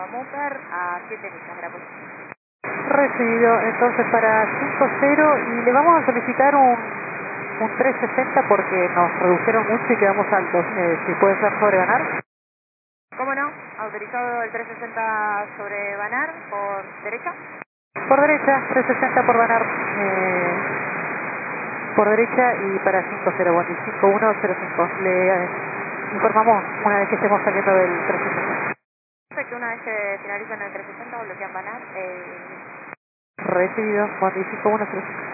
Mupper a 7 millas de la posición. Recibido, entonces para 5-0 y le vamos a solicitar un 360 porque nos redujeron mucho y quedamos altos. Si puede ser sobre Banar. ¿Cómo no? Autorizado el 360 sobre Banar por derecha. Por derecha, 360 por Banar. Por derecha y para 5-0, bueno, y 5105. Le informamos una vez que estemos saliendo del 360. Perfecto, una vez que finalicen el 360 bloquean Banar. Recibido, bueno, y 5105.